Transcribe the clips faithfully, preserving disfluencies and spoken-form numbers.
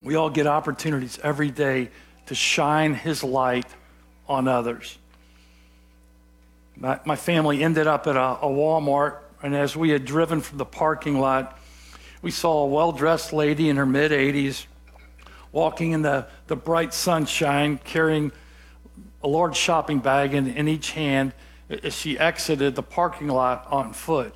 We all get opportunities every day to shine his light on others. My, my family ended up at a, a Walmart, and as we had driven from the parking lot, we saw a well-dressed lady in her mid-eighties walking in the, the bright sunshine, carrying a large shopping bag in, in each hand as she exited the parking lot on foot.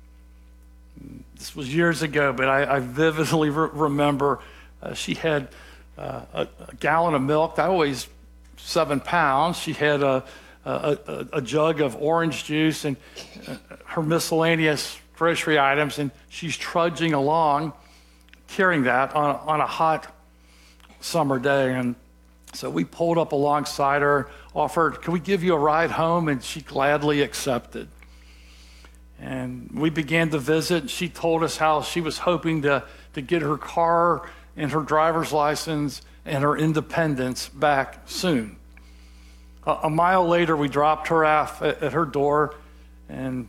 This was years ago, but I, I vividly re- remember uh, she had uh, a, a gallon of milk, that weighs seven pounds. She had a, a, a, a jug of orange juice and uh, her miscellaneous grocery items, and she's trudging along carrying that on, on a hot summer day. And so we pulled up alongside her, offered, can we give you a ride home? And she gladly accepted. And we began to visit. She told us how she was hoping to, to get her car and her driver's license and her independence back soon. A, a mile later, we dropped her off at, at her door and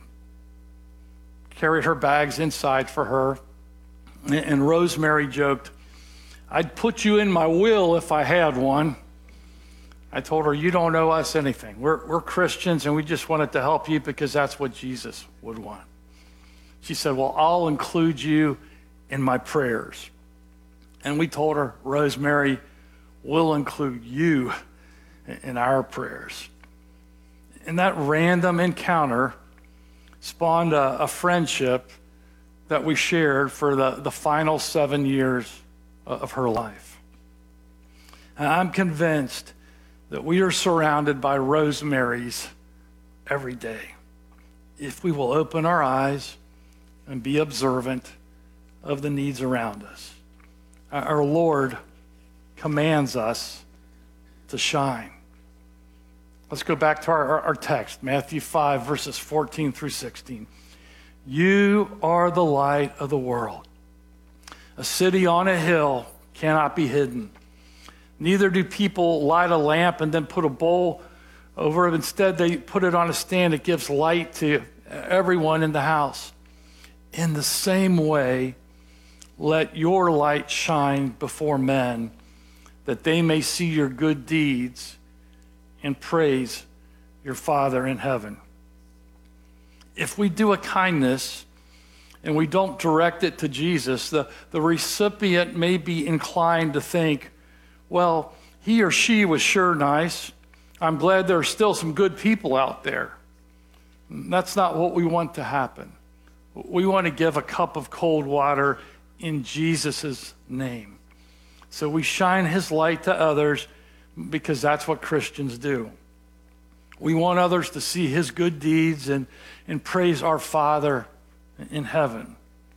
carried her bags inside for her. And, and Rosemary joked, I'd put you in my will if I had one. I told her, you don't owe us anything. We're, we're Christians, and we just wanted to help you because that's what Jesus would want. She said, well, I'll include you in my prayers. And we told her, Rosemary, we'll include you in our prayers. And that random encounter spawned a, a friendship that we shared for the, the final seven years of her life. And I'm convinced that we are surrounded by Rosemarys every day if we will open our eyes and be observant of the needs around us. Our Lord commands us to shine. Let's go back to our, our text, Matthew five, verses fourteen through sixteen. You are the light of the world. A city on a hill cannot be hidden. Neither do people light a lamp and then put a bowl over it. Instead, they put it on a stand that gives light to everyone in the house. In the same way, let your light shine before men, that they may see your good deeds and praise your Father in heaven. If we do a kindness and we don't direct it to Jesus, the, the recipient may be inclined to think, well, he or she was sure nice. I'm glad there are still some good people out there. That's not what we want to happen. We want to give a cup of cold water in Jesus' name. So we shine his light to others because that's what Christians do. We want others to see his good deeds and, and praise our Father in heaven.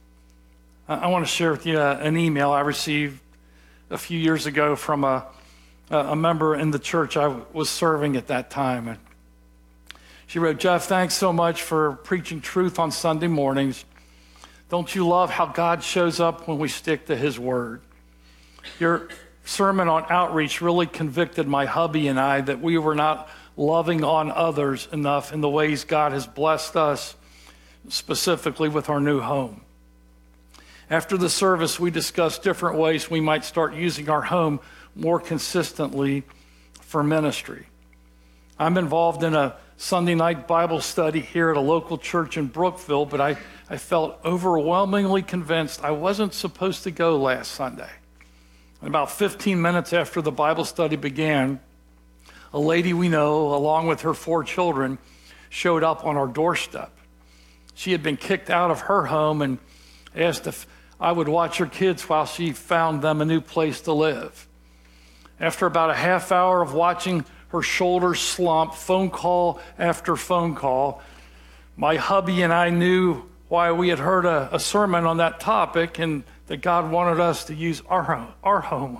I want to share with you an email I received a few years ago from a, a member in the church I was serving at that time. And she wrote, Jeff, thanks so much for preaching truth on Sunday mornings. Don't you love how God shows up when we stick to his word? Your sermon on outreach really convicted my hubby and I that we were not loving on others enough in the ways God has blessed us, specifically with our new home. After the service, we discussed different ways we might start using our home more consistently for ministry. I'm involved in a Sunday night Bible study here at a local church in Brookville, but I, I felt overwhelmingly convinced I wasn't supposed to go last Sunday. And about fifteen minutes after the Bible study began, a lady we know, along with her four children, showed up on our doorstep. She had been kicked out of her home and asked if I would watch her kids while she found them a new place to live. After about a half hour of watching her shoulders slump, phone call after phone call, my hubby and I knew why we had heard a, a sermon on that topic and that God wanted us to use our, our home.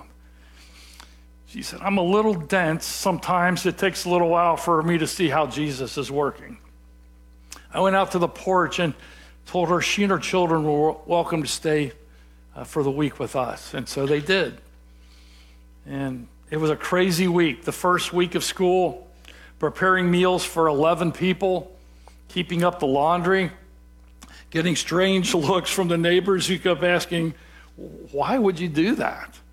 She said, I'm a little dense. Sometimes it takes a little while for me to see how Jesus is working. I went out to the porch and told her she and her children were welcome to stay uh, for the week with us. And so they did. And it was a crazy week. The first week of school, preparing meals for eleven people, keeping up the laundry, getting strange looks from the neighbors who kept asking, why would you do that?